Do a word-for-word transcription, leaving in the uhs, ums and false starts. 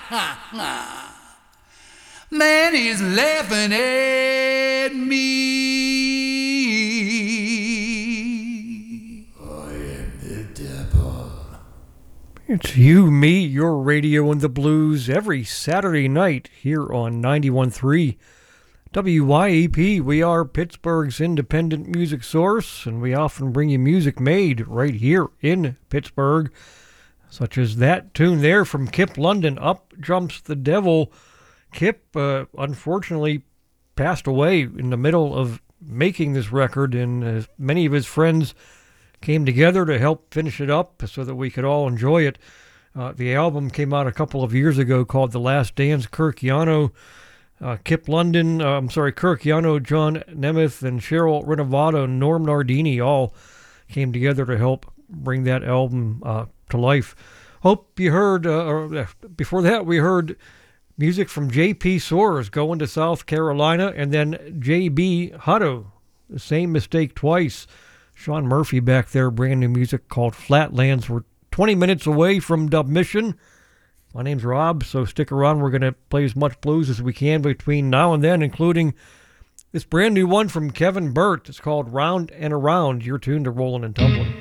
Man is laughing at me. I am the devil. It's you, me, your radio and the blues every Saturday night here on ninety-one point three W Y E P. We are Pittsburgh's independent music source, and we often bring you music made right here in Pittsburgh, such as that tune there from Kip London, Up Jumps the Devil. Kip, uh, unfortunately, passed away in the middle of making this record, and uh, many of his friends came together to help finish it up so that we could all enjoy it. Uh, the album came out a couple of years ago called The Last Dance. Kirk Yano, uh, Kip London, uh, I'm sorry, Kirk Yano, John Nemeth, and Cheryl Renovato, and Norm Nardini all came together to help bring that album uh, to life. Hope you heard, uh, or, uh, before that we heard music from J P Soares, Going to South Carolina, and then J B Hutto, The Same Mistake Twice. Sean Murphy back there bringing new music called Flatlands. We're twenty minutes away from Dub Mission. My name's Rob, so stick around. We're going to play as much blues as we can between now and then, including this brand new one from Kevin Burt. It's called Round and Around. You're tuned to Rollin' and Tumblin'.